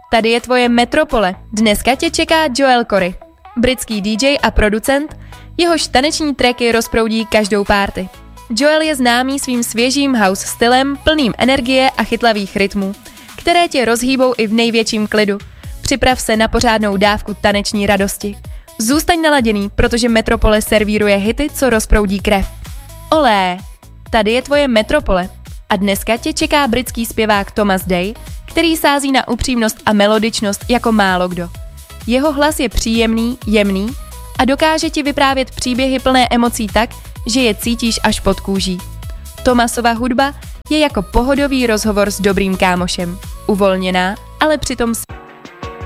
Tady je tvoje metropole. Dneska tě čeká Joel Corry, britský DJ a producent, jehož taneční tracky rozproudí každou party. Joel je známý svým svěžím house stylem, plným energie a chytlavých rytmů, které tě rozhýbou i v největším klidu. Připrav se na pořádnou dávku taneční radosti. Zůstaň naladěný, protože Metropole servíruje hity, co rozproudí krev. Olé, tady je tvoje Metropole. A dneska tě čeká britský zpěvák Thomas Day, který sází na upřímnost a melodičnost jako málo kdo. Jeho hlas je příjemný, jemný a dokáže ti vyprávět příběhy plné emocí tak, že je cítíš až pod kůží. Thomasova hudba je jako pohodový rozhovor s dobrým kámošem. Uvolněná, ale přitom